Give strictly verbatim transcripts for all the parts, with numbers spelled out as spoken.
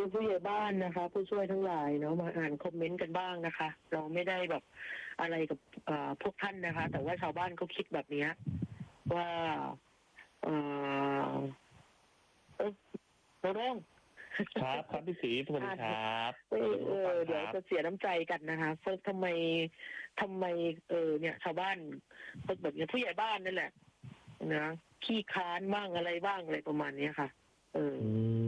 ผู้ใหญ่บ้านนะคะผู้ช่วยทั้งหลายเนาะมาอ่านคอมเมนต์กันบ้างนะคะ เราไม่ได้แบบอะไรกับพวกท่านนะคะ แต่ว่าชาวบ้านเขาคิดแบบนี้ว่าเออเออเราเรื่องครับครับพี่ศรีสวัสดีครับเออเออเดี๋ยวจะเสียน้ำใจกันนะคะเฟิร์สทำไมทำไมเออเนี่ยชาวบ้านแบบนี้ผู้ใหญ่บ้านนั่นแหละนะขี้ค้านบ้างอะไรบ้างอะไรประมาณนี้ค่ะเออ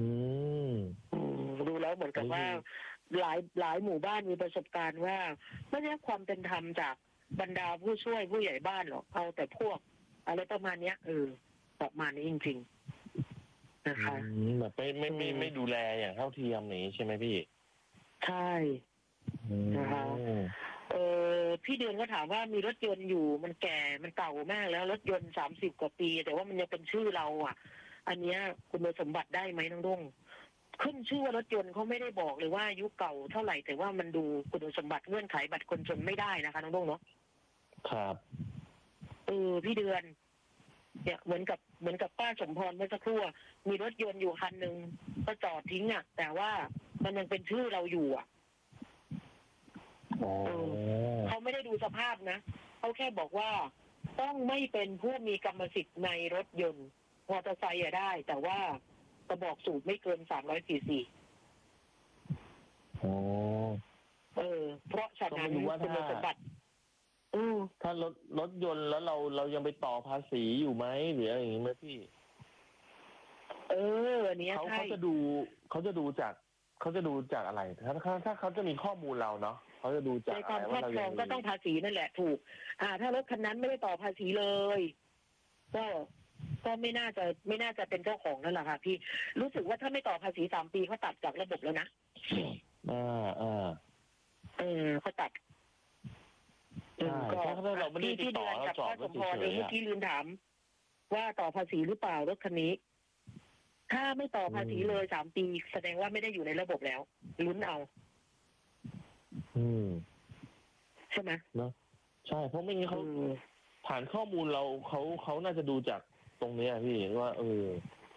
ดูแล้วเหมือนกับว่าหลายหลายหมู่บ้านมีประสบการณ์ว่าไม่ได้ความเป็นธรรมจากบรรดาผู้ช่วยผู้ใหญ่บ้านหรอกเอาแต่พวกอะไรประมาณเนี้ยเออประมาณนี้จริงๆนะคะแบบไม่ไม่ไม่ไม่ดูแลอย่างเท่าเทียมนี้ใช่ไหมพี่ใช่นะคะเออพี่เดือนก็ถามว่ามีรถยนต์อยู่มันแก่มันเก่ามากแล้วรถยนต์สามสิบกว่าปีแต่ว่ามันยังเป็นชื่อเราอ่ะอันเนี้ยคุณสมบัติได้ไหมน้องรุ่งขึ้นชื่อว่ารถยนต์เขาไม่ได้บอกเลยว่าอายุเก่าเท่าไหร่แต่ว่ามันดูคุณสมบัติเงื่อนไขบัตรคนจนไม่ได้นะคะน้องรุ่งเนาะครับเออพี่เดือนเนี่ยเหมือนกับเหมือนกับป้าสมพรเมื่อสักครู่มีรถยนต์อยู่คันหนึ่งก็จอดทิ้งอ่ะแต่ว่ามันยังเป็นชื่อเราอยู่อ่ะเขาไม่ได้ดูสภาพนะเขาแค่บอกว่าต้องไม่เป็นผู้มีกรรมสิทธิ์ในรถยนต์มอเตอร์ไซค์ได้แต่ว่ากระบอกสูบไม่เกินสามร้อยซีซีเออเพราะฉะนั้นคุณสมบัติถ้ารถรถยนต์แล้วเราเรายังไปต่อภาษีอยู่ไหมหรืออะไรอย่างนี้ไหมพี่เอออันนี้เขาเขาจะดูเขาจะดูจากเขาจะดูจากอะไรถ้าถ้าถ้าเขาจะมีข้อมูลเราเนาะเขาจะดูจากอะไรว่าเรายังก็ต้องภาษีนั่นแหละถูกอ่าถ้ารถคันนั้นไม่ได้ต่อภาษีเลยก็ก็ไม่น่าจะไม่น่าจะเป็นเจ้าของนั่นแหละค่ะพี่รู้สึกว่าถ้าไม่ต่อภาษีสามปีเขาตัดจากระบบแล้วนะอ่าอ่าเออเขาตัดก็ถ้าเราไม่ได้ติดต่อเราจอดไว้เฉยๆเมื่อกี้ลืมถามว่าต่อภาษีหรือเปล่ารถคันนี้ถ้าไม่ต่อภาษีเลยสามปีแสดงว่าไม่ได้อยู่ในระบบแล้วลุ้นเอาอืมใช่ไหมเนาะใช่เพราะไม่งั้นเขาฐานข้อมูลเราเขาเขาน่าจะดูจากตรงนี้พี่ว่าเออ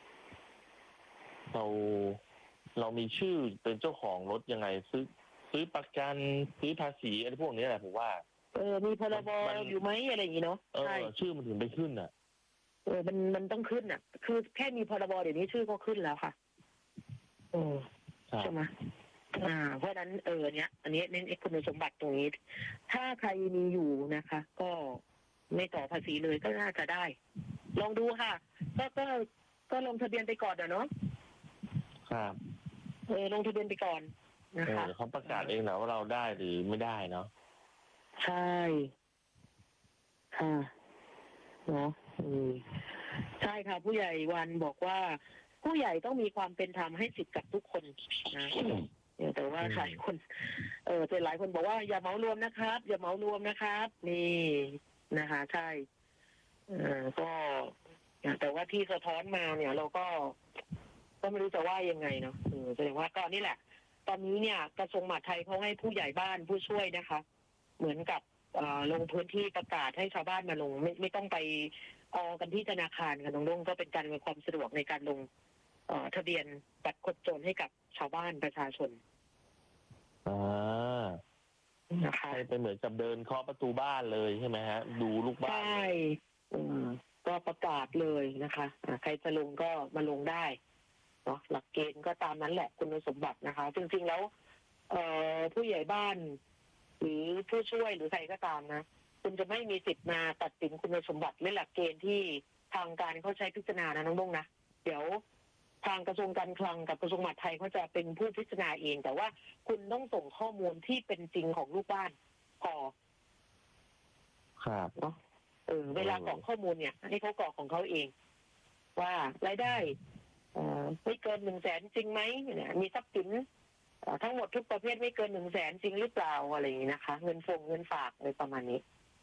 เราเรามีชื่อเป็นเจ้าของรถยังไงซื้อซื้อประกันซื้อภาษีอะไรพวกนี้แหละผมว่าเออมีพรบอยู่ไหมอะไรอย่างงี้เนาะใช่ชื่อมันถึงไปขึ้นอ่ะเออมันมันต้องขึ้นอ่ะคือแค่มีพรบเดี๋ยวนี้ชื่อก็ขึ้นแล้วค่ะเออใช่ไหมอ่าเพราะนั้นเออเนี้ยอันนี้เน้นคุณสมบัติตรงนี้ถ้าใครมีอยู่นะคะก็ไม่ต่อภาษีเลยก็น่าจะได้ลองดูค่ะก็ก็ก็ลงทะเบียนไปก่อนเนาะครับเออลงทะเบียนไปก่อนนะคะเขาประกาศเองนะว่าเราได้หรือไม่ได้เนาะใช่ค่ะเนาะอืมใช่ค่ะผู้ใหญ่วันบอกว่าผู้ใหญ่ต้องมีความเป็นธรรมให้สิทธิ์กับทุกคนนะแต่ว่าหลายคนเออแต่หลายคนบอกว่าอย่าเหมารวมนะครับอย่าเหมารวมนะครับนี่นะคะใช่เออก็แต่ว่าที่สะท้อนมาเนี่ยเราก็ก็ไม่รู้จะว่ายังไงเนาะเออแสดงว่าตอนนี้แหละตอนนี้เนี่ยกระทรวงมหาดไทยเขาให้ผู้ใหญ่บ้านผู้ช่วยนะคะเหมือนกับลงพื้นที่ประกาศให้ชาวบ้านมาลงไม่ไม่ต้องไปออกันที่ธนาคารค่ะน้องลุงก็เป็นการมีความสะดวกในการลงทะเบียนบัตรคนจนให้กับชาวบ้านประชาชนอ่านะคะให้เป็นเหมือนกับเดินเคาะประตูบ้านเลยใช่ไหมฮะดูลูกบ้านใช่ก็ประกาศเลยนะคะใครจะลงก็มาลงได้เนาะหลักเกณฑ์ก็ตามนั้นแหละคุณสมบัตินะคะจริงๆแล้วเอ่อผู้ใหญ่บ้านหรือผู้ช่วยหรือใครก็ตามนะคุณจะไม่มีสิทธิ์มาตัดสินคุณสมบัติและหลักเกณฑ์ที่ทางการเขาใช้พิจารณานะน้องบงนะเดี๋ยวทางกระทรวงการคลังกับกระทรวงมหาดไทยเขาจะเป็นผู้พิจารณาเองแต่ว่าคุณต้องส่งข้อมูลที่เป็นจริงของลูกบ้านกรอกครับเนาะเออเวลากรอกข้อมูลเนี่ยให้เขากรอกของเขาเองว่ารายได้ไม่เกินหนึ่งแสนจริงไหมเนี่ยมีทรัพย์สินทั้งหมดทุกประเภทไม่เกินหนึ่งแสนจริงหรือเปล่าอะไรอย่างนี้นะคะเงินฟงเงินฝากอะไรประมาณนี้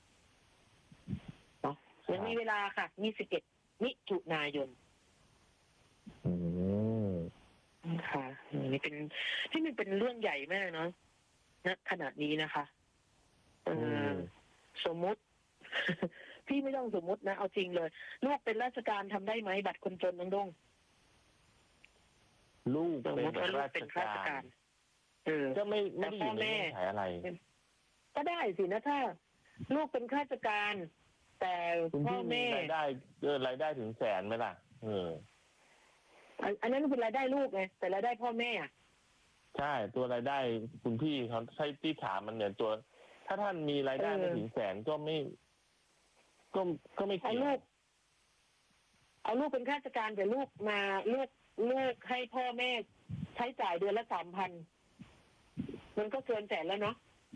เนาะยังมีเวลาค่ะยี่สิบเอ็ดมิถุนายนค่ะนี่เป็นที่มันเป็นเรื่องใหญ่มากเนาะณขนาดนี้นะคะเออสมมุติพี่ไม่ต้องสมมุตินะเอาจริงเลยลูกเป็นราชการทำได้ไหมบัตรคนจนน้องดงลูกสมเป็มนติว่าลูราก ชเป็นข้าราชกาการ รเออก็ไม่ไม่ได้อยู่ในแต่พ่อแม่เงื่อนไขอะไรก็ได้สินะถ้า ลูกเป็นข้าราชการ แต่คุณพ่อพี่มีแม่รายได้เกินรายได้ถึงแสนไหมล่ะเอออันอันนั้นเป็นรายได้ลูกไงแต่รายได้พ่อแม่อะใช่ตัวรายได้คุณพี่เขาใช้ที่ถามมันเนี่ยตัว ถ้าท่านมีรายได้ไม่ถึงแสนก็ไม่ ก็ก็ไม่เอาเกี่ยวลูก เอาลูกเป็นข้าราชการแต่ลูกมาลูกลูกให้พ่อแม่ใช้จ่ายเดือนละสามพันมันก็เกินแสนแล้วเนาะ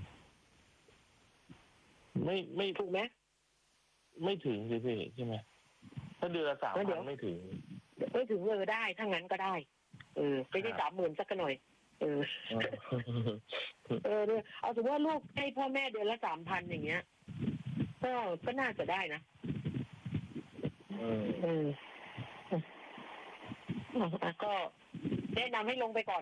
ไม่ไม่ถูกไหมไม่ถึงสิพี่ใช่ไหมถ้าเดือนละสามแล้วเดี๋พัยวนไม่ถึงไม่ถึงเออได้ถ้างั้นก็ได้ เออไม่ได้ครับสามหมื่นสักหน่อย เออเออเออเนี่ยเอาสมมติว่าลูกให้พ่อแม่เดือนละสามพันอย่างเงี้ย ก็ก็น่าจะได้นะเออเอออ่ะก็แนะนำให้ลงไปก่อน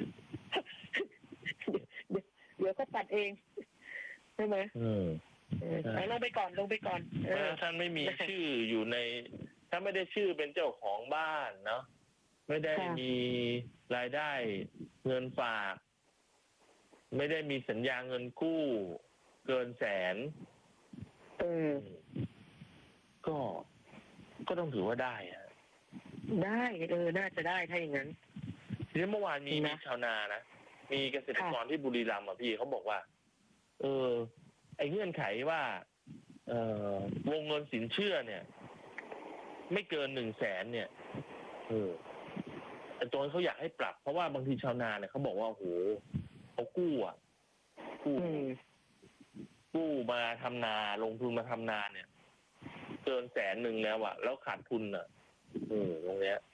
เดี๋ยวเดี๋ยวก็ตัดเองใช่ไหมเออเออเอาลงไปก่อนลงไปก่อน เออถ้าท่านไม่มีชื่ออยู่ใน ถ้าไม่ได้ชื่อเป็นเจ้าของบ้านเนาะไม่ได้ค่ะมีรายได้เงินฝาก ไม่ได้มีสัญญาเงินกู้เกินแสนเออก็ก็ต้องถือว่าได้อะได้เออน่าจะได้ถ้าอย่างนั้นทีนี้เมื่อวานมีนะมีชาวนานะมีเกษตรกรที่บุรีรัมย์อ่ะพี่เขาบอกว่า เออ ไอ้เงื่อนไขว่า เออวงเงินสินเชื่อเนี่ย ไม่เกินหนึ่งแสนเนี่ย เออแต่ตัวเขาอยากให้ปรับ เพราะว่าบางทีชาวนาเนี่ยเขาบอกว่าโอ้โหเขากู้อ่ะกู้อืมกู้มาทำนาลงทุนมาทำนาเนี่ย เกินแสนหนึ่งแล้วอะแล้วขาดทุนอะเออตรงเนี้ย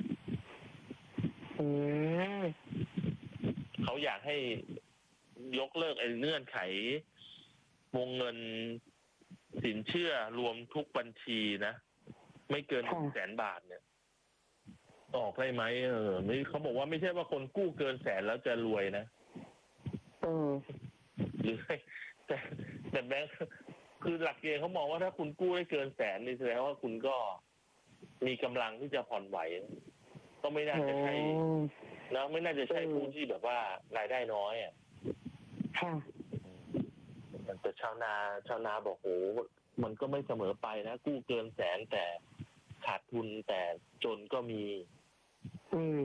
อืมเขาอยากให้ยกเลิกไอ้เงื่อนไข วงเงินสินเชื่อรวมทุกบัญชีนะ ไม่เกินหค่ะนึ่งแสนบาทเนี่ย ออกได้ไหมเออไม่เขาบอกว่าไม่ใช่ว่าคนกู้เกินแสนแล้วจะรวยนะเออหรือแต่แต่แบงค์คือหลักเกณฑ์เขามองว่าถ้าคุณกู้ได้เกินแสนนี่แสดงว่าคุณก็มีกำลังที่จะผ่อนไหว ก็ไม่น่าจะใช่แล้วไม่น่าจะใช่ผู้ที่แบบว่ารายได้น้อยอ่ะค่ะแต่ชาวนาชาวนาบอกโหมันก็ไม่เสมอไปนะกู้เกินแสนแต่ขาดทุนแต่จนก็มีอืม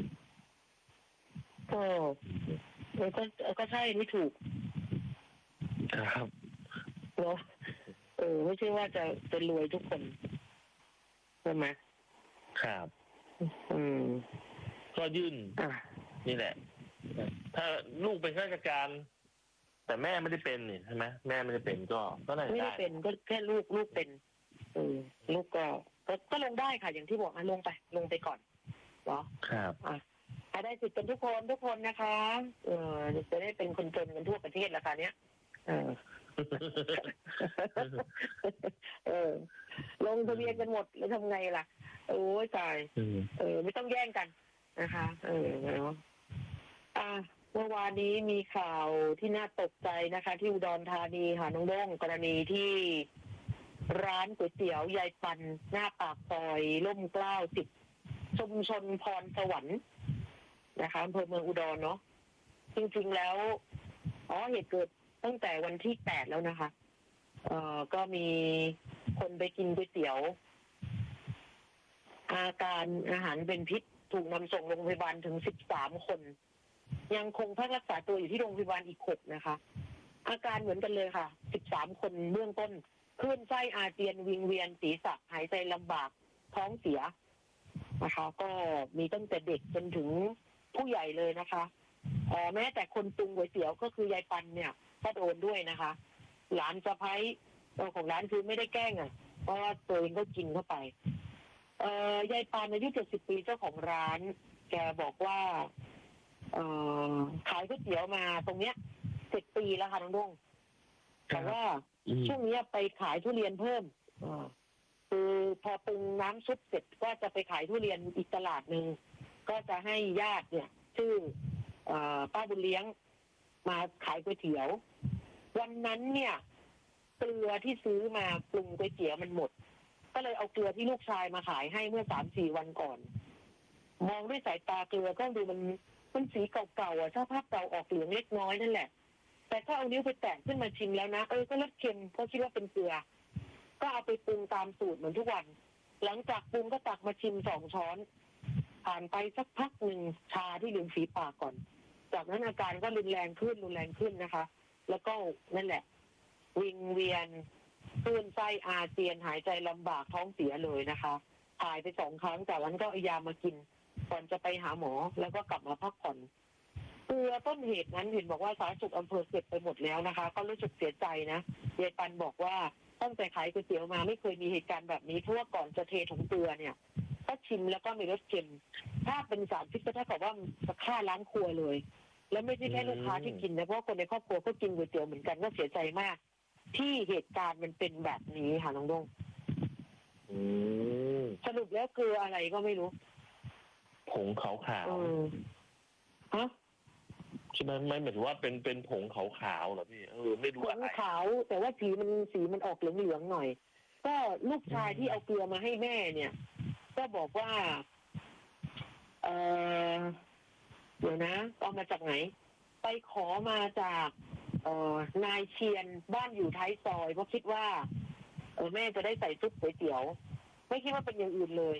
ก็เออก็ก็ใช่ไม่ถูกครับเนาะเออ ไม่ใช่ว่าจะจะรวยทุกคนใช่ไหมครับอืมก็ยื่นอ่ะนี่แหละ ถ้าลูกเป็นข้าราชการ แต่แม่ไม่ได้เป็นนี่ใช่ไหมแม่ไม่ได้เป็นก็ก็น่าจะไม่ได้ได้เป็นก็แค่ลูกลูกเป็นเออลูกก็ก็ก็ลงได้ค่ะ อย่างที่บอกอ่ะลงไป ลงไปก่อนเนาะครับอ่ะอ่ะได้สิทธิ์กันทุกคนทุกคนนะคะ เออจะได้เป็นคนจนกันทั่วประเทศแล้วค่ะเนี้ยเออ เออ ลงทะเบียนกันหมดแล้วทำไงล่ะ โอ้ยตายอืมเออ ไม่ต้องแย่งกันนะคะ เออเนาะอ่ะเมื่อวานนี้มีข่าวที่น่าตกใจนะคะ ที่อุดรธานีค่ะน้องโด้งกรณีที่ร้านก๋วยเตี๋ยวยายปันหน้าปากซอยร่มเกล้าสิบชุมชนพรสวรรค์นะคะอำเภอเมืองอุดรเนาะจริงๆแล้วอ๋อเหตุเกิดตั้งแต่วันที่แปดแล้วนะคะ เอ่อก็มีคนไปกินก๋วยเตี๋ยว อาการอาหารเป็นพิษถูกนำส่งโรงพยาบาลถึงสิบสามคน ยังคงพักรักษาตัวอยู่ที่โรงพยาบาลอีกหกนะคะ อาการเหมือนกันเลยค่ะสิบสามคนเบื้องต้นคลื่นไส้อาเจียนวิงเวียนศีรษะหายใจลำบากท้องเสียนะคะ ก็มีตั้งแต่เด็กจนถึงผู้ใหญ่เลยนะคะเอ่อแม้แต่คนปรุงก๋วยเตี๋ยวก็คือยายปันเนี่ยก็โดนด้วยนะคะ หลานสะพ้ายของร้านคือไม่ได้แกล้งอ่ะเพราะว่าตัวเองก็กินเข้าไป เอ่อยายปานอายุเจ็ดสิบปีเจ้าของร้าน แกบอกว่า เอ่อขายก๋วยเตี๋ยวมาตรงเนี้ยเจ็ดปีแล้วค่ะน้องดงแต่ว่าอืมช่วงนี้ไปขายทุเรียนเพิ่มอ่าคือพอปรุงน้ำซุปเสร็จก็จะไปขายทุเรียนอีกตลาดหนึ่งก็จะให้ญาติเนี่ย ชื่อเอ่อป้าบุญเลี้ยงมาขายก๋วยเตี๋ยว วันนั้นเนี่ยเกลือที่ซื้อมาปรุงก๋วยเตี๋ยวมันหมด ก็เลยเอาเกลือที่ลูกชายมาขายให้เมื่อสามสี่วันก่อนมองด้วยสายตาเกลือก็ดูมันมันสีเก่าๆอ่ะถ้าภาพเก่าออกเหลืองเล็กน้อยนั่นแหละแต่ถ้าเอานิ้วไปแตะขึ้นมาชิมแล้วนะเออก็รสเค็มเพราะคิดว่าเป็นเกลือก็เอาไปปรุงตามสูตรเหมือนทุกวันหลังจากปรุงก็ตักมาชิมสองช้อนผ่านไปสักพักหนึ่งชาที่ริมฝีปากก่อนจากนั้นอาการก็รุนแรงขึ้นรุนแรงขึ้นนะคะ แล้วก็นั่นแหละวิงเวียนคลื่นไส้อาเจียนหายใจลำบากท้องเสียเลยนะคะถ่ายไปสองครั้งจากนั้นก็เอายามากินก่อนจะไปหาหมอแล้วก็กลับมาพักผ่อนเกลือต้นเหตุนั้นเห็นบอกว่าสาธารณสุขอำเภอเก็บไปหมดแล้วนะคะก็รู้สึกเสียใจนะยายปันบอกว่าตั้งแต่ขายก๋วยเตี๋ยวมาไม่เคยมีเหตุการณ์แบบนี้เพราะว่าก่อนจะเทถุงเกลือเนี่ยก็ชิมแล้วก็มีรสเค็มถ้าเป็นสารพิษก็เท่ากับว่าจะฆ่าล้างครัวเลยแล้วไม่ใช่แค่ลูกค้าที่กินนะเพราะคนในครอบครัวก็กินก๋วยเตี๋ยวเหมือนกันก็เสียใจมากที่เหตุการณ์มันเป็นแบบนี้ค่ะน้องดงสรุปแล้วคืออะไรก็ไม่รู้ผงขาวขาวฮะใช่ไหมไม่หมายถึงว่าเป็นเป็นผงขาวขาวเหรอพี่เออไม่รู้อะไรผงขาวแต่ว่าสีมันสีมันออกเหลืองๆหน่อยก็ลูกชายที่เอาเกลือมาให้แม่เนี่ยก็บอกว่าเออเดี๋ยวนะเอามาจากไหนไปขอมาจากเอ่อนายเชียนบ้านอยู่ท้ายซอยเพราะคิดว่าเออแม่จะได้ใส่ซุปก๋วยเตี๋ยวไม่คิดว่าเป็นอย่างอื่นเลย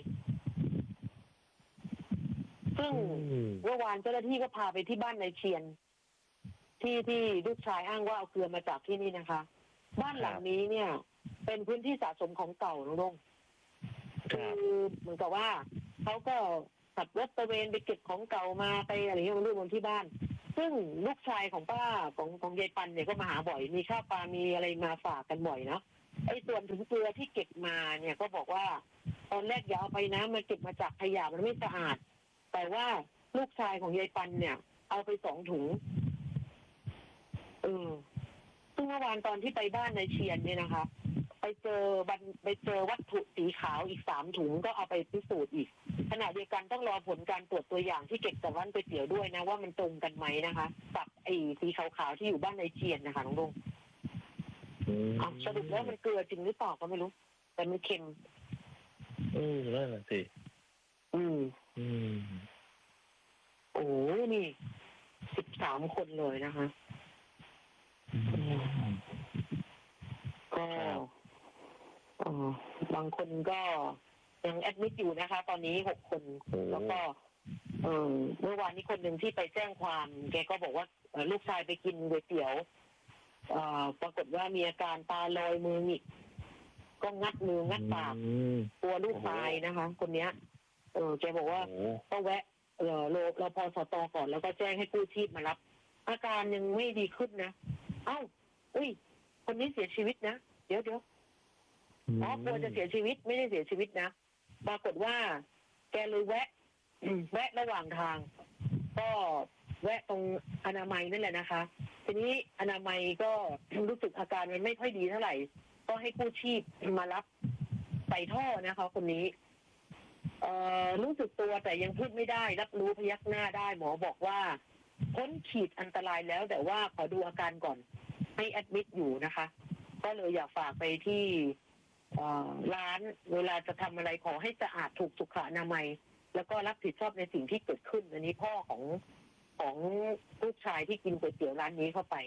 ซึ่งเมื่อวานเจ้าหน้าที่ก็พาไปที่บ้านนายเชียนที่ที่ลูกชายอ้างว่าเอาเกลือมาจากที่นี่นะคะบ้านหลังนี้เนี่ยเป็นพื้นที่สะสมของเก่าน้องลงคือเหมือนกับว่าเขาก็ขับรถตระเวนไปเก็บของเก่ามาไปอะไรอย่างเงี้ยมาดูบนที่บ้านซึ่งลูกชายของป้าของของยายปันเนี่ยก็มาหาบ่อยมีข้าวปลามีอะไรมาฝากกันบ่อยเนาะไอ้ส่วนถุงเกลือที่เก็บมาเนี่ยก็บอกว่าตอนแรกอย่าเอาไปนะมันเก็บมาจากขยะมันไม่สะอาดแต่ว่าลูกชายของยายปันเนี่ยเอาไปสองถุงเออซึ่งเมื่อวานตอนที่ไปบ้านนายเชียนเนี่ยนะคะไปเจอบันไปเจอวัตถุสีขาวอีกสามถุงก็เอาไปพิสูจน์อีกขณะเดียวกันต้องรอผลการตรวจตัวอย่างที่เก็บจากร้านก๋วยเตี๋ยวด้วยนะว่ามันตรงกันไหมนะคะกับไอ้สีขาวๆที่อยู่บ้านนายเชียนนะคะน้องลุงสรุปแล้วมันเกลือจริงหรือเปล่าก็ไม่รู้แต่มันเค็มอืมนั่นแหละสิอืมอืมโอ้นี่สิบสามคนเลยนะคะก็บางคนก็ยังแอดมิดอยู่นะคะตอนนี้หกคนแล้วก็เออเมื่อวานนี้คนหนึ่งที่ไปแจ้งความแกก็บอกว่าลูกชายไปกินก๋วยเตี๋ยวปรากฏว่ามีอาการตาลอยมือหงิกก็งัดมืองัดปากกลัวลูกตายนะคะคนเนี้ยเออแกบอกว่าก็แวะเออโรรพสตก่อนแล้วก็แจ้งให้กู้ชีพมารับอาการยังไม่ดีขึ้นนะเอ้าอุ้ยคนนี้เสียชีวิตนะเดี๋ยวเดี๋ยวอ๋อกลัวจะเสียชีวิตไม่ได้เสียชีวิตนะปรากฏว่าแกเลยแวะแวะระหว่างทางก็แวะตรงอนามัยนั่นแหละนะคะทีนี้อนามัยก็รู้สึกอาการมันไม่ค่อยดีเท่าไหร่ก็ให้กู้ชีพมารับใส่ท่อนะคะคนนี้เอ่อรู้สึกตัวแต่ยังพูดไม่ได้รับรู้พยักหน้าได้หมอบอกว่าพ้นขีดอันตรายแล้วแต่ว่าขอดูอาการก่อนให้แอดมิดอยู่นะคะก็เลยอยากฝากไปที่ร้านเวลาจะทำอะไรขอให้สะอาดถูกสุขอนามัยแล้วก็รับผิดชอบในสิ่งที่เกิดขึ้นอันนี้พ่อของของลูกชายที่กินก๋วยเตี๋ยวร้านนี้เข้าไป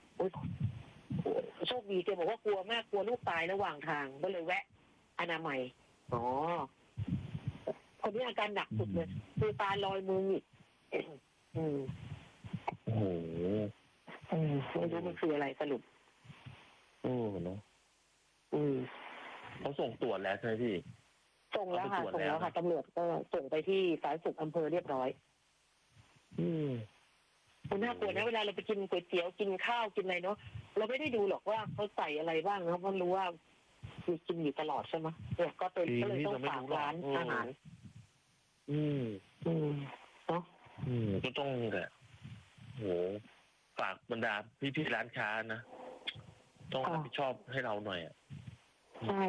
โชคดีแกบอกว่ากลัวมากกลัวลูกตายระหว่างทางก็เลยแวะอนามัยอ๋อคนนี้อาการหนักสุดเลยคือตาลอยมือหงิกอืมโอ้โหอืมไม่รู้มันคืออะไรสรุปโอ้เนาะอืมเขาส่งตรวจแล้วใช่ไหมพี่ส่งแล้วค่ะส่งแล้วค่ะตำรวจก็ส่งไปที่สาธารณสุขอำเภอเรียบร้อยอืมมันน่ากลัวนะเวลาเราไปกินก๋วยเตี๋ยวกินข้าวกินอะไรเนาะเราไม่ได้ดูหรอกว่าเขาใส่อะไรบ้างนะเพราะรู้ว่ากินอยู่ตลอดใช่ไหมเนี่ยก็เป็นก็เลยต้องฝากร้านอาหารอืมอืมเนาะอืมก็ต้องแหละโหฝากบรรดาพี่ๆร้านค้านะต้องรับผิดชอบให้เราหน่อยอ่ะใช่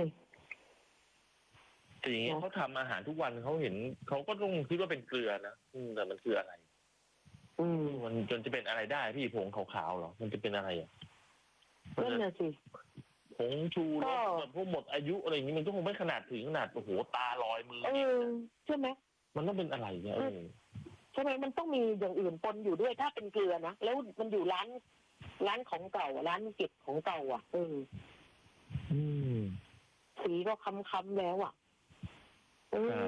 แต่อย่างเงี้ยเขาทำอาหารทุกวันเขาเห็นเขาก็ต้องคิดว่าเป็นเกลือนะแต่มันคืออะไรอืมมันจนจะเป็นอะไรได้พี่ผงขาวๆหรอมันจะเป็นอะไรอ่ะนั่นแหละสิผงชูรสแบบพวกหมดอายุอะไรอย่างนี้มันก็คงไม่ขนาดถึงขนาดโอ้โหตาลอยมือเออใช่ไหมมันต้องเป็นอะไรเนี่ยเออใช่ไหมมันต้องมีอย่างอื่นปนอยู่ด้วยถ้าเป็นเกลือนะแล้วมันอยู่ร้านร้านของเก่าร้านเก็บของเก่าอ่ะเอออืมสีก็ค้ำๆแล้วอ่ะเอครัอบ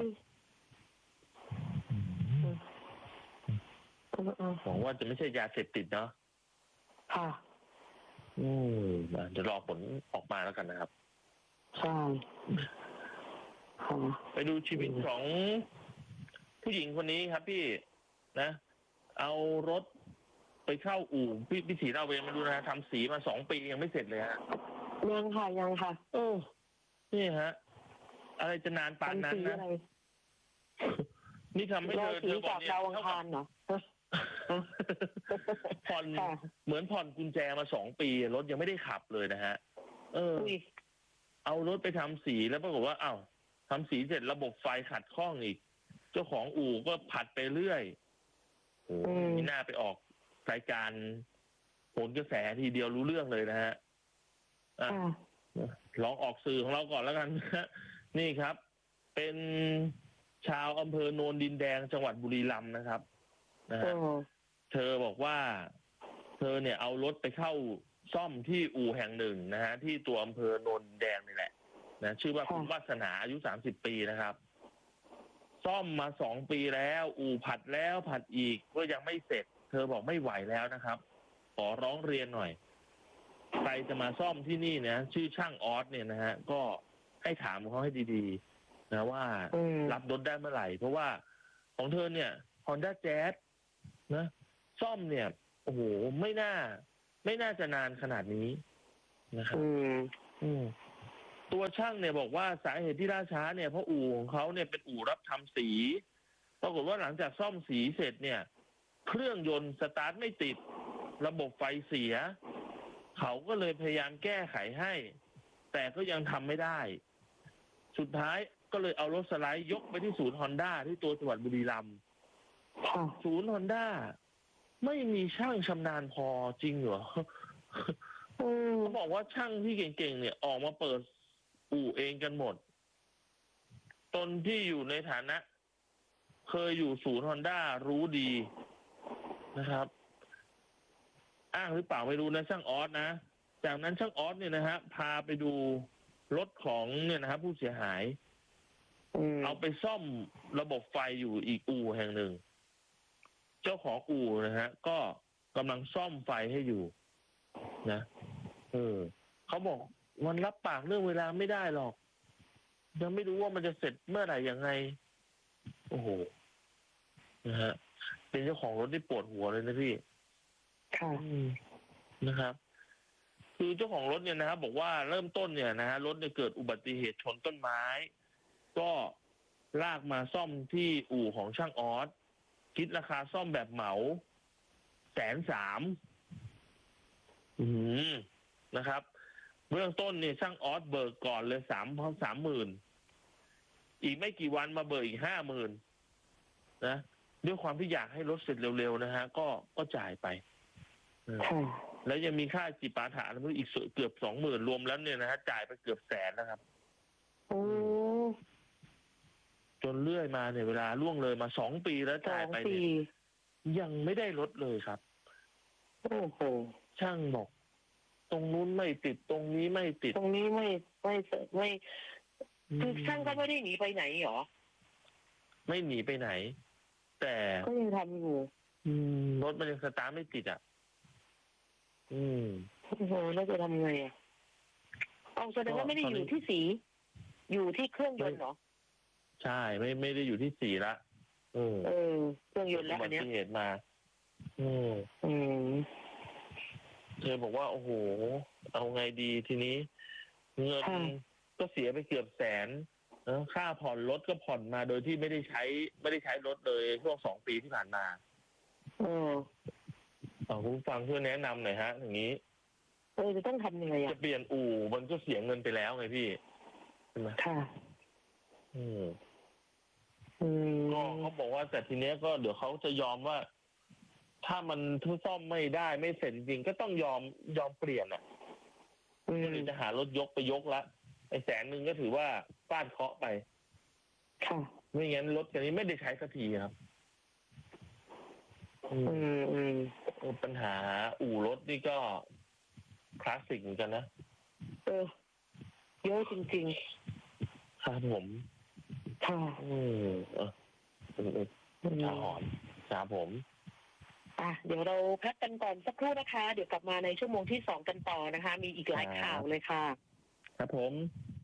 เออเออหวังว่าจะไม่ใช่ยาเสพติดเนาะค่ะอืมอ่ะเดี๋ยวรอผลออกมาแล้วกันนะครับใช่ค่ะไปดูชีวิตของผู้หญิงคนนี้ครับพี่นะ เอารถไปเข้าอู่พี่พี่สีเราเวรมาดูนะทำสีมาสองปียังไม่เสร็จเลยฮะยังค่ะยังค่ะเออนี่ฮะ อะไรจะนานปานนั้นทำสีนะอะไรนี่ทำให้รเธออสีเธอบอกจากเนี่ยดาวอังเท่าคากับรเหรอผ่อนค่ะเหมือนผ่อนกุญแจมาสองปีรถยังไม่ได้ขับเลยนะฮะ เอออุ้ยเอารถไปทำสีแล้วปรากฏว่าอ้าวทำสีเสร็จระบบไฟขัดข้องอีก เจ้าของอู่ก็ผัดไปเรื่อยโอ้โหไม่น่าไปออกรายการโหนกระแสทีเดียวรู้เรื่องเลยนะฮะอ่ะค่ะลองออกสื่อของเราก่อนแล้วกัน นี่ครับ เป็นชาวอำเภอโนนดินแดงจังหวัดบุรีรัมย์นะครับนะเอฮะอเธอบอกว่า เธอเนี่ยเอารถไปเข้าซ่อมที่อู่แห่งหนึ่งนะฮะที่ตัวอำเภอโนนดินแดงนี่แหละนะชื่อว่าค่ะคุณวาสนาอายุสามสิบปีนะครับ ซ่อมมาสองปีแล้ว อู่ผัดแล้วผัดอีกก็ยังไม่เสร็จ เธอบอกไม่ไหวแล้วนะครับ ขอร้องเรียนหน่อย ใครจะมาซ่อมที่นี่นะชื่อช่างออสเนี่ยนะฮะก็ให้ถามเขาให้ดีๆ นะว่าอืมรับรถได้เมื่อไหร่ เพราะว่าของเธอเนี่ย Honda Jazz นะซ่อมเนี่ยโอ้โหไม่น่า ไม่น่าจะนานขนาดนี้นะครับอืมอืมตัวช่างเนี่ยบอกว่าสาเหตุที่ล่าช้าเนี่ยเพราะอู่ของเขาเนี่ยเป็นอู่รับทำสีปรากฏว่าหลังจากซ่อมสีเสร็จเนี่ย เครื่องยนต์สตาร์ทไม่ติดระบบไฟเสีย เขาก็เลยพยายามแก้ไขให้ แต่ก็ยังทำไม่ได้ สุดท้ายก็เลยเอารถสไลด์ยกไปที่ศูนย์ฮอนด้าที่ตัวจังหวัดบุรีรัมย์ค่ะศูนย์ฮอนด้าไม่มีช่างชำนาญพอจริงเหรออืมเขาบอกว่าช่างที่เก่งๆเนี่ยออกมาเปิดอู่เองกันหมด ตนที่อยู่ในฐานะ เคยอยู่ศูนย์ฮอนด้ารู้ดีนะครับ อ้างหรือเปล่าไม่รู้นะช่างออสนะ จากนั้นช่างออสเนี่ยนะฮะพาไปดูรถของเนี่ยนะครับผู้เสียหายอืมเอาไปซ่อมระบบไฟอยู่อีกอู่แห่งหนึ่ง เจ้าของอู่นะฮะ ก็กำลังซ่อมไฟให้อยู่นะเออเขาบอกมันรับปากเรื่องเวลาไม่ได้หรอก ยังไม่รู้ว่ามันจะเสร็จเมื่อไหร่ยังไง โอ้โหนะฮะ เป็นเจ้าของรถที่ปวดหัวเลยนะพี่ค่ะอืมนะครับ คือเจ้าของรถเนี่ยนะครับ บอกว่าเริ่มต้นเนี่ยนะฮะรถเนี่ยเกิดอุบัติเหตุชนต้นไม้ ก็ลากมาซ่อมที่อู่ของช่างออสคิดราคาซ่อมแบบเหมาแสนสามอืมนะครับ เบื้องต้นเนี่ยช่างออสเบิกก่อนเลยสามสามหมื่นอีกไม่กี่วันมาเบิกอีกห้าหมื่นนะด้วยความที่อยากให้รถเสร็จเร็วๆนะฮะ ก็ก็จ่ายไปเออค่ะแล้วยังมีค่าจิปาถะแล้วอีกเกือบสองหมื่นรวมแล้วเนี่ยนะฮะจ่ายไปเกือบแสนนะครับโอ้จนเรื่อยมาเนี่ยเวลาล่วงเลยมาสองปีแล้วสอจ่ายงไปปีเนี่ยยังไม่ได้ลดเลยครับโอ้โหช่างบอก ตรงนู้นไม่ติดตรงนี้ไม่ติดตรงนี้ไม่ไม่ไม่คือช่างก็ไม่ได้หนีไปไหนหรอไม่หนีไปไหน แต่ก็ยังทำอยู่อืมรถมันยังสตาร์ทไม่ติดอ่ะ อืมโอ้โหแล้วจะทำไงอ่ะเอาแสดงว่าไม่ได้อยู่ที่สี อยู่ที่เครื่องยนต์เหรอใช่ไม่ไม่ได้อยู่ที่สี่ละเออเออ เครื่องยนต์แล้วอันเนี้ยอุบัติเหตุมา อืมอืมเธอบอกว่าโอ้โห เอาไงดีทีนี้ เงินค่ะก็เสียไปเกือบแสนเนอะค่าผ่อนรถก็ผ่อนมาโดยที่ไม่ได้ใช้ ไม่ได้ใช้รถเลยช่วงสองปีที่ผ่านมาเออเอาคุณผู้ฟังช่วยแนะนำหน่อยฮะ อย่างนี้เออจะต้องทำยังไงจะอ่ะเปลี่ยนอู่มันก็เสียเงินไปแล้วไงพี่ใช่ไหมค่ะอืมอืมก็เขาบอกว่าแต่ทีเนี้ยก็เดี๋ยวเขาจะยอมว่า ถ้ามันทุซ่อมไม่ได้ไม่เสร็จจริงก็ต้องยอมยอมเปลี่ยนอ่ะอืมก็เลยจะหารถยกไปยกละไอ้แสนหนึ่งก็ถือว่าฟาดเคราะห์ไปค่ะไม่งั้นรถคันนี้ไม่ได้ใช้สักทีครับอืมอืมอืมเออปัญหาอู่รถนี่ก็คลาสสิกเหมือนกันนะเออเยอะจริงครับผมๆ ค่ะอืมเออเออเอออืมชาหอนครับผมอ่ะเดี๋ยวเราพักกันก่อนสักครู่นะคะ เดี๋ยวกลับมาในชั่วโมงที่สองกันต่อนะคะ มีอีกหลายข่าวเลยค่ะครับผม